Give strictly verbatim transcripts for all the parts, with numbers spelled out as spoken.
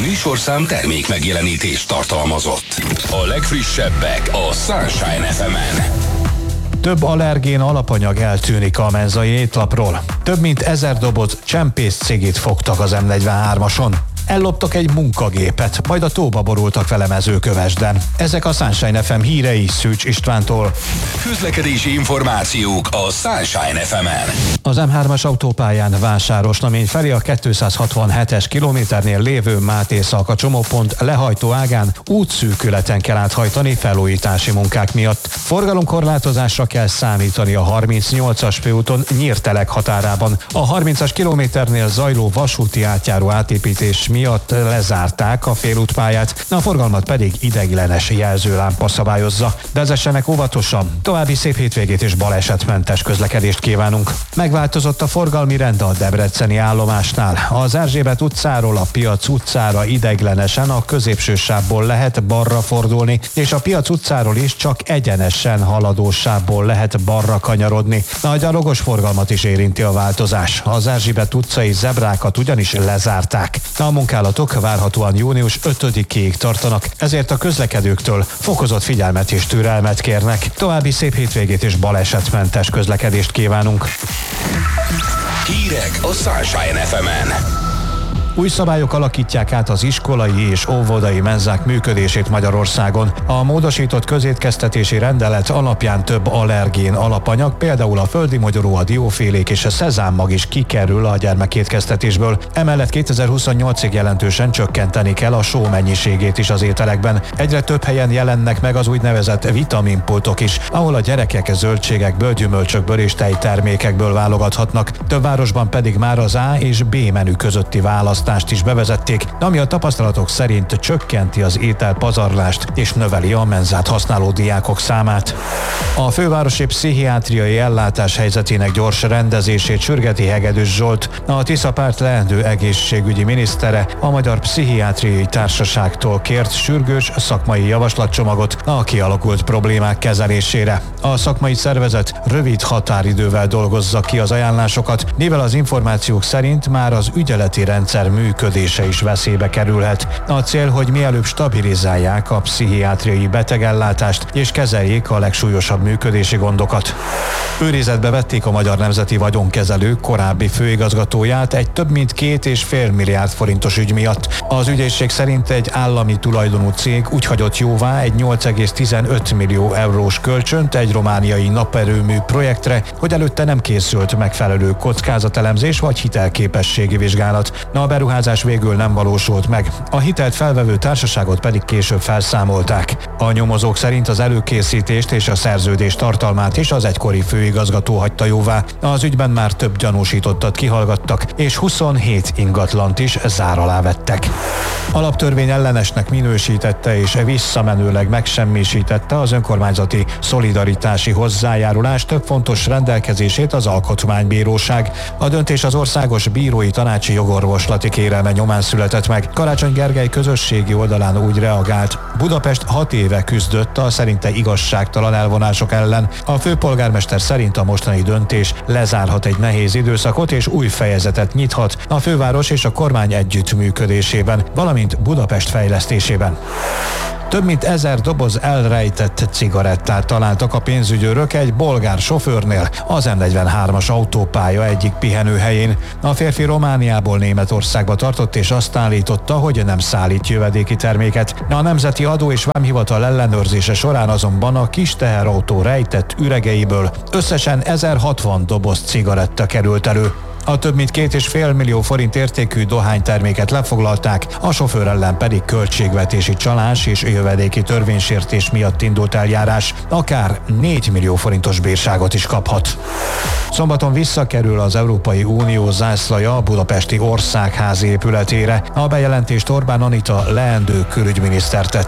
műsorszám termék megjelenítést tartalmazott. A legfrissebbek a Sunshine ef emen. Több allergén alapanyag eltűnik a menzai étlapról. Több mint ezer doboz csempész cigit fogtak az em negyvenhármason. Elloptak egy munkagépet, majd a tóba borultak vele Mezőkövesden. Ezek a Sunshine ef em hírei Szűcs Istvántól. Közlekedési információk a Sunshine ef emen. Az em hármas autópályán Vásárosnamény felé a kétszázhatvanhetes kilométernél lévő Máté-Szalka csomópont lehajtó ágán útszűkületen kell áthajtani felújítási munkák miatt. Forgalomkorlátozásra kell számítani a harmincnyolcas főúton Nyírtelek határában. A harmincas kilométernél zajló vasúti átjáró átépítés miatt lezárták a félútpályát, a forgalmat pedig ideiglenes jelzőlámpa szabályozza. Vezessenek óvatosan, további szép hétvégét és balesetmentes közlekedést kívánunk. Megváltozott a forgalmi rend a debreceni állomásnál. Az Erzsébet utcáról a Piac utcára ideiglenesen a középső sávból lehet balra fordulni, és a Piac utcáról is csak egyenesen haladó sávból lehet balra kanyarodni. A gyalogos forgalmat is érinti a változás. Az Erzsébet utcai zebrákat ugyanis lezárták. A munkálatok várhatóan június ötödikéig tartanak, ezért a közlekedőktől fokozott figyelmet és türelmet kérnek. További szép hétvégét és balesetmentes közlekedést kívánunk. Hírek a Sunshine ef emen. Új szabályok alakítják át az iskolai és óvodai menzák működését Magyarországon. A módosított közétkeztetési rendelet alapján több allergén alapanyag, például a földi mogyoró, a diófélék és a szezámmag is kikerül a gyermekétkeztetésből. Emellett kétezer-huszonnyolcig jelentősen csökkenteni kell a só mennyiségét is az ételekben. Egyre több helyen jelennek meg az úgynevezett vitaminpultok is, ahol a gyerekek zöldségekből, gyümölcsökből és tejtermékekből válogathatnak. Több városban pedig már az A és B menü közötti választ is bevezették, ami a tapasztalatok szerint csökkenti az ételpazarlást és növeli a menzát használó diákok számát. A fővárosi pszichiátriai ellátás helyzetének gyors rendezését sürgeti Hegedűs Zsolt, a Tisza párt leendő egészségügyi minisztere, a Magyar Pszichiátriai Társaságtól kért sürgős szakmai javaslatcsomagot a kialakult problémák kezelésére. A szakmai szervezet rövid határidővel dolgozza ki az ajánlásokat, mivel az információk szerint már az ügyeleti rendszer működése is veszélybe kerülhet. A cél, hogy mielőbb stabilizálják a pszichiátriai betegellátást és kezeljék a legsúlyosabb működési gondokat. Őrizetbe vették a Magyar Nemzeti Vagyonkezelő korábbi főigazgatóját egy több mint két és fél milliárd forintos ügy miatt. Az ügyészség szerint egy állami tulajdonú cég úgy hagyott jóvá egy nyolc egész tizenöt millió eurós kölcsönt egy romániai naperőmű projektre, hogy előtte nem készült megfelelő kockázatelemzés vagy hitelképességi vizsgálat. A beruházás végül nem valósult meg, a hitelt felvevő társaságot pedig később felszámolták. A nyomozók szerint az előkészítést és a szerződés tartalmát is az egykori főigazgató hagyta jóvá. Az ügyben már több gyanúsítottat kihallgattak, és huszonhét ingatlant is zár alá vettek. Alaptörvény ellenesnek minősítette és visszamenőleg megsemmisítette az önkormányzati szolidaritási hozzájárulás több fontos rendelkezését az Alkotmánybíróság. A döntés az Országos Bírói Tanácsi Jogorvoslati kérelme nyomán született meg. Karácsony Gergely közösségi oldalán úgy reagált: Budapest hat éve küzdött a szerinte igazságtalan elvonások ellen. A főpolgármester szerint a mostani döntés lezárhat egy nehéz időszakot és új fejezetet nyithat a főváros és a kormány együttműködésében, valamint Budapest fejlesztésében. Több mint ezer doboz elrejtett cigarettát találtak a pénzügyőrök egy bolgár sofőrnél az em negyvenhármas autópálya egyik pihenőhelyén. A férfi Romániából Németországba tartott és azt állította, hogy nem szállít jövedéki terméket. A Nemzeti Adó és Vámhivatal ellenőrzése során azonban a kis teherautó rejtett üregeiből összesen ezerhatvan doboz cigaretta került elő. A több mint két és fél millió forint értékű dohányterméket lefoglalták, a sofőr ellen pedig költségvetési csalás és jövedéki törvénysértés miatt indult eljárás, akár négy millió forintos bírságot is kaphat. Szombaton visszakerül az Európai Unió zászlaja a budapesti Országház épületére. A bejelentést Orbán Anita leendő külügyminiszter tette.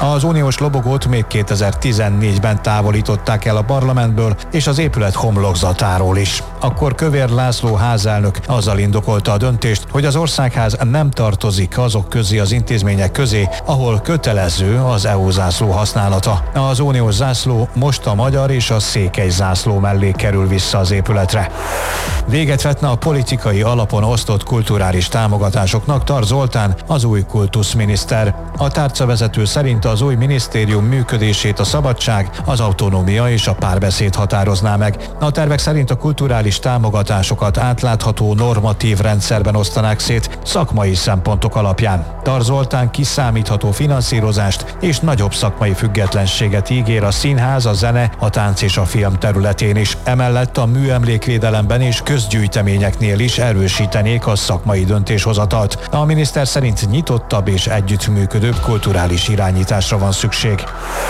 Az uniós lobogót még kétezer-tizennégyben távolították el a parlamentből és az épület homlokzatáról is. Akkor Kövér László házelnök azzal indokolta a döntést, hogy az országház nem tartozik azok közé az intézmények közé, ahol kötelező az é u zászló használata. Az uniós zászló most a magyar és a székely zászló mellé kerül vissza az épületre. Véget vetne a politikai alapon osztott kulturális támogatásoknak Tar Zoltán, az új kultuszminiszter. A tárcavezető szerint az új minisztérium működését a szabadság, az autonómia és a párbeszéd határozná meg. A tervek szerint a kulturális támogatásokat átlátható normatív rendszerben osztanák szét szakmai szempontok alapján. Tar Zoltán kiszámítható finanszírozást és nagyobb szakmai függetlenséget ígér a színház, a zene, a tánc és a film területén is. Emellett a műemlékvédelemben és közgyűjteményeknél is erősítenék a szakmai döntéshozatalt. A miniszter szerint nyitottabb és együttműködőbb kulturális irányításra van szükség.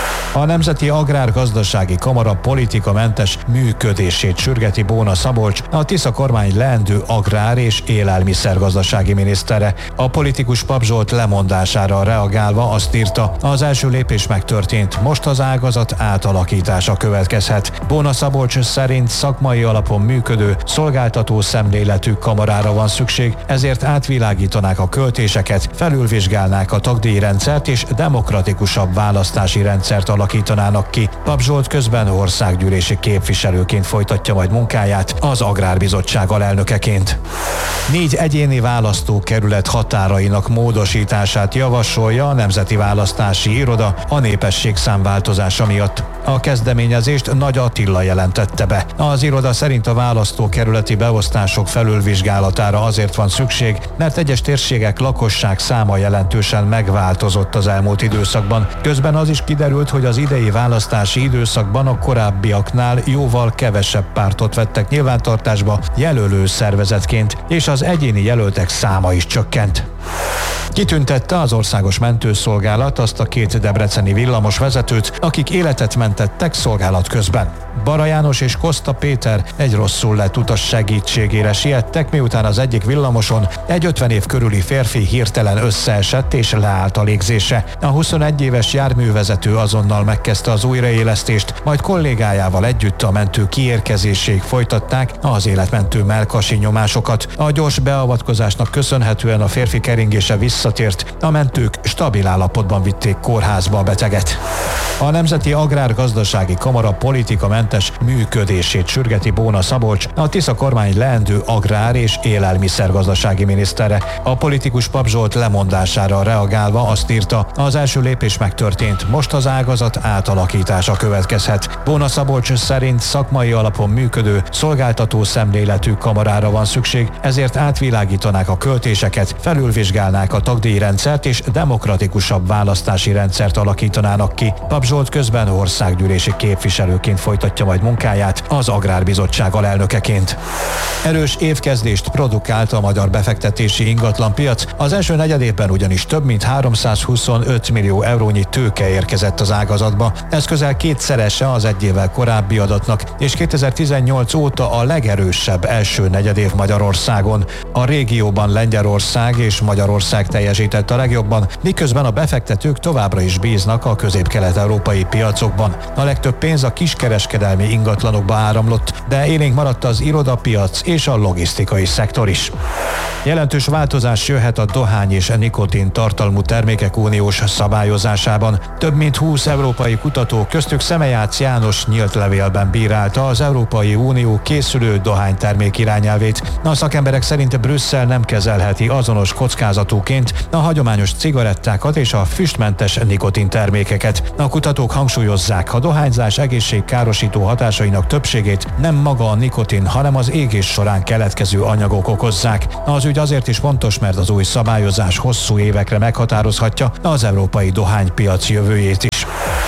A Nemzeti Agrárgazdasági Kamara politikamentes működését sürgeti Bóna Szabolcs, a Tisza kormány leendő agrár- és élelmiszergazdasági minisztere. A politikus Pap Zsolt lemondására reagálva azt írta, az első lépés megtörtént, most az ágazat átalakítása következhet. Bóna Szabolcs szerint szakmai alapon működő, szolgáltató szemléletű kamarára van szükség, ezért átvilágítanák a költéseket, felülvizsgálnák a tagdíjrendszert és demokratikusabb választási rendszert alakítanának ki. Pap Zsolt közben országgyűlési képviselőként folytatja majd munkáját, az Agrárbizottság alelnökeként. Négy egyéni választókerület határainak módosítását javasolja a Nemzeti Választási Iroda a népességszám változása miatt. A kezdeményezést Nagy Attila jelentette be. Az iroda szerint a választókerületi beosztások felülvizsgálatára azért van szükség, mert egyes térségek lakosság száma jelentősen megváltozott az elmúlt időszakban. Közben az is kiderült, hogy az idei választási időszakban a korábbiaknál jóval kevesebb pártot vettek nyilvántartásba jelölő szervezetként, és az egyéni jelöltek száma is csökkent. Kitüntette az Országos Mentőszolgálat azt a két debreceni villamosvezetőt, akik életet mentettek szolgálat közben. Bara János és Koszta Péter egy rosszul lett utas segítségére siettek, miután az egyik villamoson egy ötven év körüli férfi hirtelen összeesett és leállt a légzése. A huszonegy éves járművezető azonnal megkezdte az újraélesztést, majd kollégájával együtt a mentő kiérkezéséig folytatták az életmentő mellkasi nyomásokat. A gyors beavatkozásnak köszönhetően a férfi keringése visszatért, a mentők stabil állapotban vitték kórházba a beteget. A Nemzeti Agrárgazdasági Kamara politikamentes működését sürgeti Bóna Szabolcs, a Tisza kormány leendő agrár- és élelmiszergazdasági minisztere. A politikus Pap Zsolt lemondására reagálva azt írta, az első lépés megtörtént, most az ágazat átalakítása következhet. Bóna Szabolcs szerint szakmai alapon működő, szolgáltató szemléletű kamarára van szükség, ezért átvilágítanák a költéseket, felülvizsgálnák a tagdíjrendszert és demokratikusabb választási rendszert alakítanának ki. Pap Zsolt közben országgyűlési képviselőként folytatja majd munkáját, az Agrárbizottság alelnökeként. Erős évkezdést produkált a magyar befektetési ingatlanpiac, az első negyedévben ugyanis több mint háromszázhuszonöt millió eurónyi tőke érkezett az ágazatba. Ez közel kétszerese az egy évvel korábbi adatnak, és kétezer-tizennyolc óta a legerősebb első negyedév Magyarországon. A régióban Lengyelország és Magyarország teljesített a legjobban, miközben a befektetők továbbra is bíznak a közép-kelet-európai piacokban. A legtöbb pénz a kiskereskedelmi ingatlanokba áramlott, de élénk maradt az irodapiac és a logisztikai szektor is. Jelentős változás jöhet a dohány és nikotin tartalmú termékek uniós szabályozásában. Több mint húsz európai kutató, köztük Szemejács János nyílt levélben bírálta az Európai Unió készülő dohánytermék irányelvét. A szakemberek szerint Brüsszel nem kezelheti azonos kockázatúként a hagyományos cigarettákat és a füstmentes nikotin termékeket. A kutatók hangsúlyozzák, a dohányzás egészségkárosító hatásainak többségét nem maga a nikotin, hanem az égés során keletkező anyagok okozzák. Az ügy azért is fontos, mert az új szabályozás hosszú évekre meghatározhatja az európai dohánypiac jövőjét is.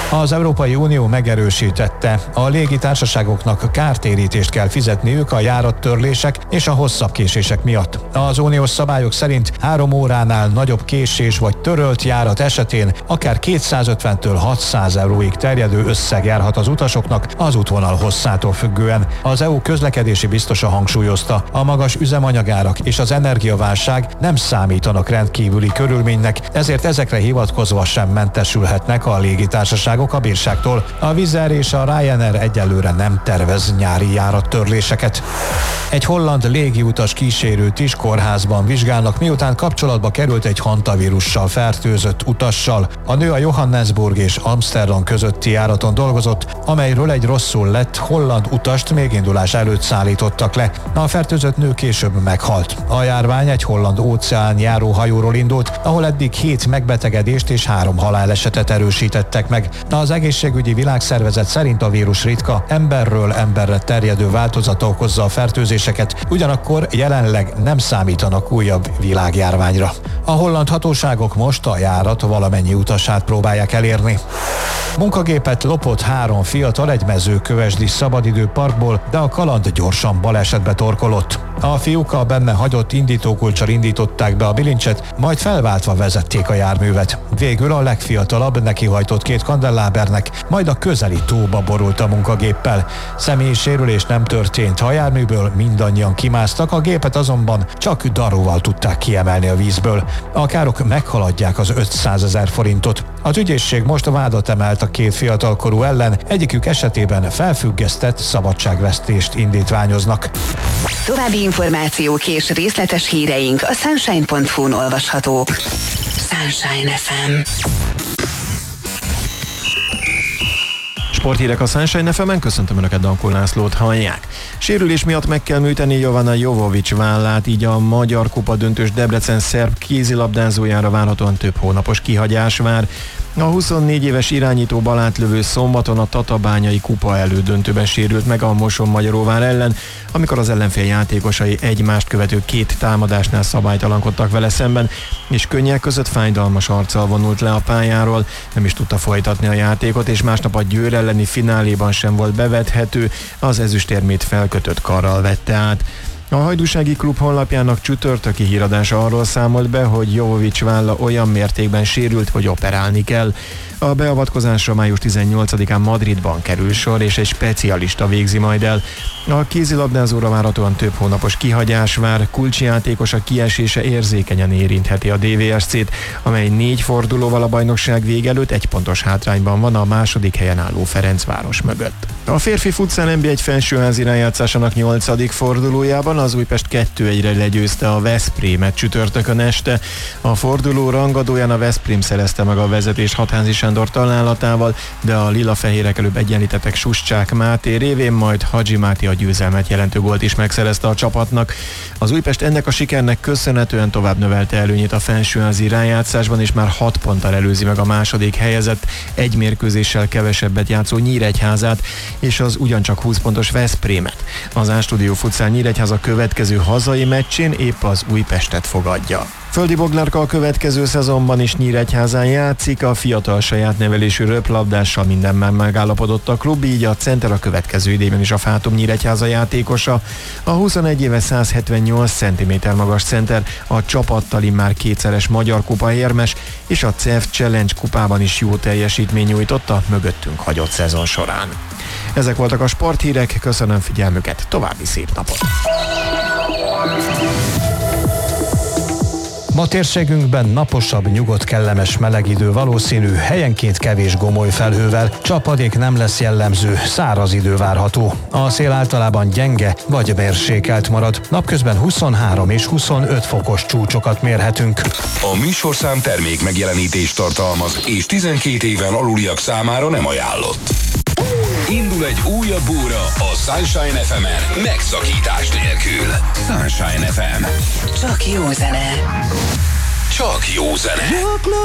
Az Európai Unió megerősítette, a légitársaságoknak kártérítést kell fizetniük a járattörlések és a hosszabb késések miatt. Az uniós szabályok szerint három óránál nagyobb késés vagy törölt járat esetén akár kétszázötventől hatszáz euróig terjedő összeg járhat az utasoknak az útvonal hosszától függően. Az é u közlekedési biztosa hangsúlyozta, a magas üzemanyagárak és az energiaválság nem számítanak rendkívüli körülménynek, ezért ezekre hivatkozva sem mentesülhetnek a légitársaságok a bírságtól. A Wizz Air és a Ryanair egyelőre nem tervez nyári járattörléseket. Egy holland légiutas kísérőt is kórházban vizsgálnak, miután kapcsolatba került egy hantavírussal fertőzött utassal. A nő a Johannesburg és Amsterdam közötti járaton dolgozott, amelyről egy rosszul lett holland utast még indulás előtt szállítottak le. A fertőzött nő később meghalt. A járvány egy holland óceánjáró hajóról indult, ahol eddig hét megbetegedést és három halálesetet erősítettek meg. Az egészségügyi világszervezet szerint a vírus ritka, emberről emberre terjedő változata okozza a fertőzéseket, ugyanakkor jelenleg nem számítanak újabb világjárványra. A holland hatóságok most a járat valamennyi utasát próbálják elérni. Munkagépet lopott három fiatal egy mezőkövesdi szabadidőparkból, de a kaland gyorsan balesetbe torkolott. A fiúk a benne hagyott indítókulccsal indították be a bilincset, majd felváltva vezették a járművet. Végül a legfiatalabb nekihajtott két kandellábernek, majd a közeli tóba borult a munkagéppel. Személyi sérülés nem történt, a járműből mindannyian kimásztak, a gépet azonban csak daruval tudták kiemelni a vízből. A károk meghaladják az ötszázezer forintot. Az ügyészség most vádat emelt a két fiatalkorú ellen, egyikük esetében felfüggesztett szabadságvesztést indítványoznak. További információk és részletes híreink a sunshine pont hu-n olvashatók. Sunshine ef em. Sporthírek a Sunshine ef emen, köszöntöm Önöket, Dankó Lászlót hallják. Sérülés miatt meg kell műteni Jovana Jovovics vállát, így a Magyar Kupa döntős Debrecen szerb kézilabdázójára várhatóan több hónapos kihagyás vár. A huszonnégy éves irányító balátlövő szombaton a Tatabányai kupa elődöntőben sérült meg a Moson-Magyaróvár ellen, amikor az ellenfél játékosai egymást követő két támadásnál szabálytalankodtak vele szemben, és könnyek között fájdalmas arccal vonult le a pályáról, nem is tudta folytatni a játékot, és másnap a Győr elleni fináléban sem volt bevethető, az ezüstérmét felkötött karral vette át. A Hajdúsági Klub honlapjának csütörtöki híradása arról számolt be, hogy Jovovics válla olyan mértékben sérült, hogy operálni kell. A beavatkozásra május tizennyolcadikán Madridban kerül sor, és egy specialista végzi majd el. A kézilabdázóra várhatóan több hónapos kihagyás vár, kulcsjátékosa kiesése érzékenyen érintheti a dé vé es cét, amely négy fordulóval a bajnokság vége előtt egy pontos hátrányban van a második helyen álló Ferencváros mögött. A férfi futszál en bé egy felsőházi rájátszásának nyolcadik fordulójában az Újpest kettő egyre legyőzte a Veszprémet csütörtökön este. A forduló rangadóján a Veszprém szerezte meg a vezetést Hatházi Sándor találatával, de a lila-fehérek előbb egyenlítettek Suscsák Máté révén, majd Hadzsi Máté a győzelmet jelentő gólt is megszerezte a csapatnak. Az Újpest ennek a sikernek köszönhetően tovább növelte előnyét a felsőházi rájátszásban, és már hat ponttal előzi meg a második helyezett, egy mérkőzéssel kevesebbet játszó Nyíregyházát és az ugyancsak húsz pontos Veszprémet. Az A-Studio Futsal Nyíregyháza következő hazai meccsén épp az Újpestet fogadja. Földi Boglárka a következő szezonban is Nyíregyházán játszik, a fiatal saját nevelésű röplabdással mindenben megállapodott a klub, így a center a következő idében is a Fátum Nyíregyháza játékosa. A huszonegy éves száz hetvennyolc centiméter magas center a csapattal immár kétszeres Magyar Kupa érmes, és a cé e ef Challenge kupában is jó teljesítmény nyújtott a mögöttünk hagyott szezon során. Ezek voltak a sporthírek, köszönöm figyelmüket, további szép napot! Ma térségünkben naposabb, nyugodt, kellemes meleg idő valószínű, helyenként kevés gomoly felhővel, csapadék nem lesz jellemző, száraz idő várható. A szél általában gyenge vagy mérsékelt marad, napközben huszonhárom és huszonöt fokos csúcsokat mérhetünk. A műsorszám termék megjelenítést tartalmaz, és tizenkét éven aluliak számára nem ajánlott. Indul egy újabb óra a Sunshine ef emen, megszakítás nélkül. Sunshine ef em. Csak jó zene. Csak jó zene.